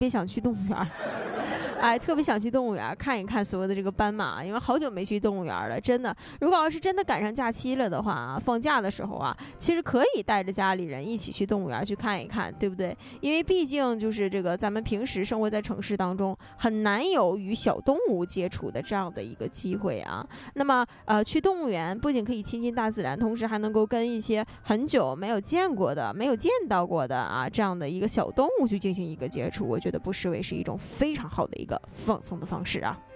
别想去动物园哎，特别想去动物园看一看所有的这个斑马，因为好久没去动物园了，真的。如果要是真的赶上假期了的话啊，放假的时候啊，其实可以带着家里人一起去动物园去看一看，对不对？因为毕竟就是这个咱们平时生活在城市当中，很难有与小动物接触的这样的一个机会啊。那么去动物园不仅可以亲近大自然，同时还能够跟一些很久没有见过的、没有见到过的啊这样的一个小动物去进行一个接触，我觉得不失为是一种非常好的一个放松的方式啊。